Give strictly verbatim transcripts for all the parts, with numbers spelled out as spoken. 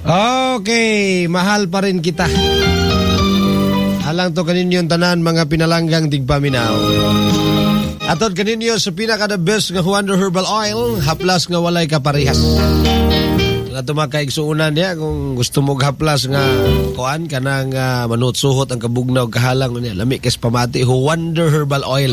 Okay, mahal pa rin kita. Alang to kaninyo yung tanan mga pinalanggang tigpaminaw. Atod kaninyo sa pinaka the best nga Wonder Herbal Oil, haplas nga walay kaparehas. Nga tumakaigsuunan niya kung gusto mo haplas nga kuan kanang uh, manutsuhot ang kabugnaw kahalang niya. Lami kes pamati Wonder Herbal Oil.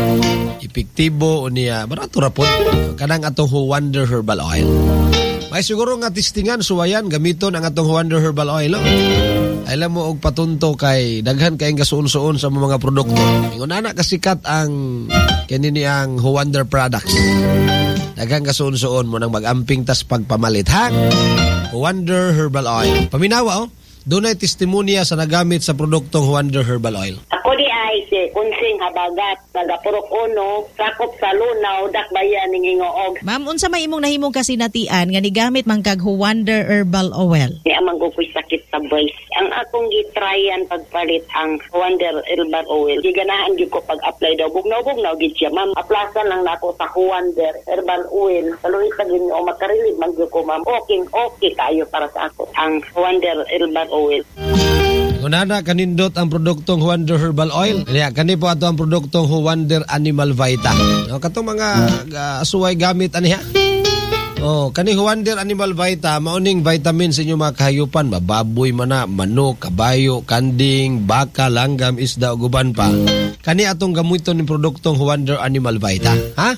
Epektibo niya, barato ra pod kanang atong Wonder Herbal Oil. May siguro nga testingan suwayan gamiton ang atong Wonder Herbal Oil. Oh. Alam mo og patunto kay daghan kay gasuon-suon sa mga produkto. Ingon ana kasikat ang kanini ang Wonder products. Daghan gasuon-suon mo nang mag-amping tas pagpamalit ha. Wonder Herbal Oil. Paminawa oh. Dunay testimonya sa nagamit sa produktong Wonder Herbal Oil. Ako di ay si Kunsing Habagat, taga-Purok Uno, sakop sa Lunaw, Dakbayan ning Ingoog. Ma'am, unsa may imong nahimong kasinatian nga nigamit man kag Wonder Herbal Oil? Di amang ko sakit sa voice. Ang akong gitryan pagpalit ang Wonder Herbal Oil. Giganahan gyud ko pag-apply daw bugnaw-bugnaw gid siya. Ma'am, aplasan lang nako sa Wonder Herbal Oil. Saluhi ta gyud o makarilid man gyud ko ma'am. Okay, okay kayo para sa ako ang Wonder Herbal Oil. Unana kanindot ang produktong Wonder Herbal Oil. Kaya kani po ato ang produktong Wonder Animal Vita. No, katong mga uh, asuway gamit ani ha. Oh, kani Wonder Animal Vita mauning vitamin sa inyo mga kahayupan, mababoy man na, manok, kabayo, kanding, baka, langgam, isda ug uban pa. Kani atong gamiton ni produktong Wonder Animal Vita, ha?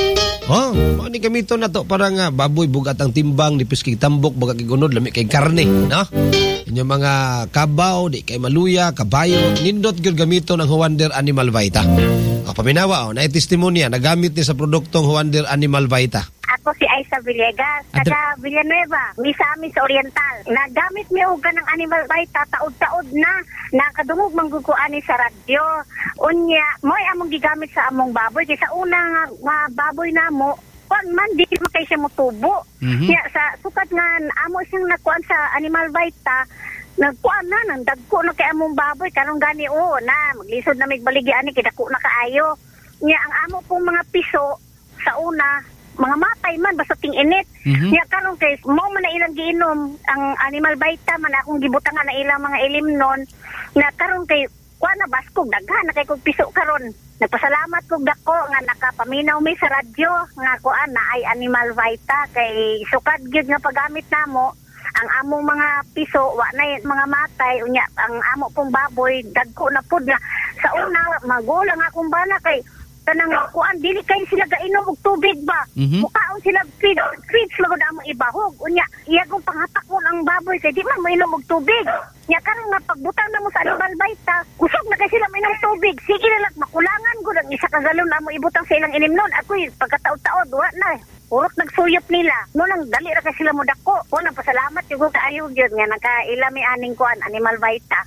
Oh, mo ni gamiton nato para nga baboy bugat ang timbang, nipis kay tambok, baga kay gunod, lami kay karne, no? Inyo mga kabaw, di kay maluya, kabayo, nindot gyud gamiton ang Wonder Animal Vita. O paminawa oh, na testimonya nagamit ni sa produktong Wonder Animal Vita. Ako si Aisa Villegas, taga Villanueva, Misamis Oriental. Nagamit mi og kanang Animal Vita taod-taod na. Nakadungog mangguguan ni sa radyo. Unya, mo'y among gigamit sa among baboy. Kaya sa una nga baboy namo, kung man di makay siya motubo. Mm-hmm. Kaya sa sukat nga amo siyang nakuan sa Animal Vita, nagkuan na, nang dagko na kay among baboy. Karong gani o na, maglisod na may baligi ani, kidako na kaayo. Kaya ang amo pong mga piso sa una, mga matay man basta ting init. Mm-hmm. Nya karon kay mo man na ilang giinom ang Animal Vita man akong gibutangan na ilang mga ilimnon na karon kay kuan na baskog daghan na kay kog piso karon. Nagpasalamat kog dako nga nakapaminaw mi sa radyo nga kuan na ay Animal Vita kay sukad gyud nga paggamit namo ang among mga piso wa na mga matay unya ang amo pong baboy dagko na pud nga sa una magulang akong bana kay kanang kuan dili kay sila gainom og tubig ba. Mm-hmm. Mukaon sila feed feed sila gud ang ibahog unya iyagong panghatak mo ang baboy kay di man mainom og tubig. Nya karon nga pagbutang na mo sa Animal Vita kusog na kay sila mainom tubig. Sige na lang makulangan gud ang isa ka galon amo ibutang sa ilang inimnon. Ako'y pagkataod-taod wa na. Urot nagsuyop nila. No nang dali ra kay sila modako. Ko nang pasalamat yung kaayo gyud nga nakailami aning kuan Animal Vita.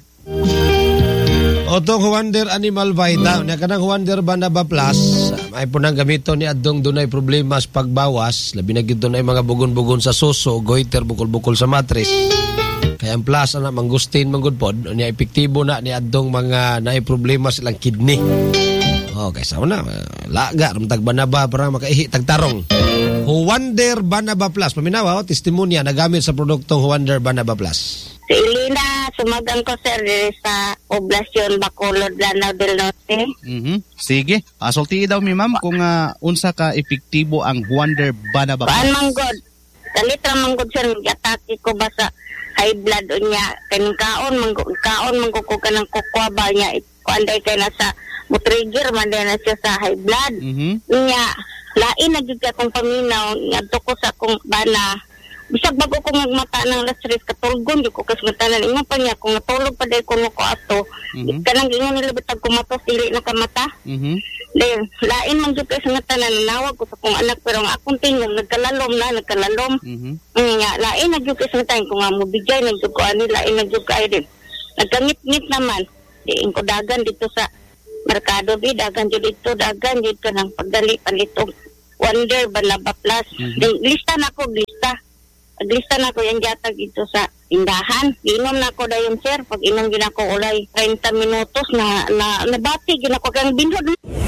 Otong Wonder Animal Vita, nya kanang Wonder Banaba Plus, ay punang gamito ni adtong dunay problema sa pagbawas, labi na gid dunay mga bugon-bugon sa suso, goiter bukol-bukol sa mattress. Kaya ang plus ana mangustin manggod pod, nya epektibo na ni adtong mga naay problema silang kidney. Okay, sa una, laga ramtag Banaba para makaihi tagtarong. Wonder Banaba Plus, paminawa oh, testimonya nagamit sa produktong Wonder Banaba Plus. Si Elena, sumagang ko sir sa Poblasyon Bacolod, Lanao del Norte. Mm-hmm. Sige, asulti daw mi ma'am kung uh, unsa ka epektibo ang Wonder Banaba Plus. Paan manggod? Kalitra manggod sir, atake ko ba sa high blood unya kaning kaon manggod kaon manggod ko kanang kukwaba niya kuanday kay nasa mutrigger man din na siya sa high blood. Mm-hmm. Unya lain na gid akong paminaw ngadto ko sa akong bana. Bisag bago ko magmata ng lasris katulgon di ko kasmatanan ingon pa niya kung natulog pa dai kuno ko ato. Mm-hmm. Kanang ingon nila bitag kumatos dili na kamata. Mhm. Then lain man jud kay sa tanan nawag ko sa kong anak pero ang akong tingog nagkalalom na nagkalalom. Mhm. Nga lain na jud kay sa tanan ko nga mo bigay na jud ko ani lain na jud kay din. Nagkangit-ngit naman. Diin ko dagan dito sa merkado bi dagan jud dito dagan jud kanang pagdali palitong Wonder Banaba Plus. Mm-hmm. Lista na ko lista. Aglista na ko yung jatag dito sa tindahan. Inom na ko dayon sir. Pag inom gina ko ulay thirty minutos na, na nabati gina ko kang binhod.